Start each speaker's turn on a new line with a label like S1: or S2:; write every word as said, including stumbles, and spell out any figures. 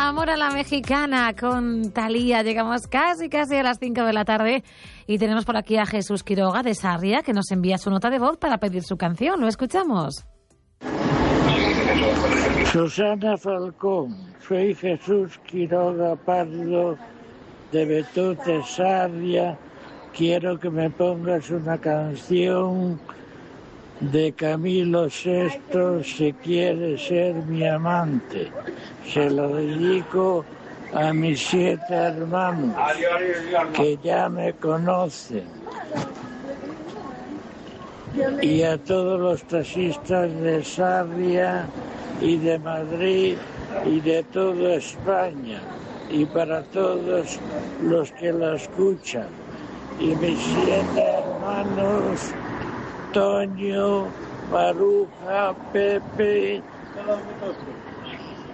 S1: Amor a la Mexicana con Thalía. Llegamos casi, casi a las cinco de la tarde y tenemos por aquí a Jesús Quiroga de Sarria, que nos envía su nota de voz para pedir su canción. ¿Lo escuchamos?
S2: Susana Falcón, soy Jesús Quiroga Pardo de Betute, Sarria. Quiero que me pongas una canción de Camilo Sesto, Si quieres ser mi amante. Se lo dedico a mis siete hermanos que ya me conocen y a todos los taxistas de Sarria y de Madrid y de toda España, y para todos los que la escuchan, y mis siete hermanos Toño, Maruja, Pepe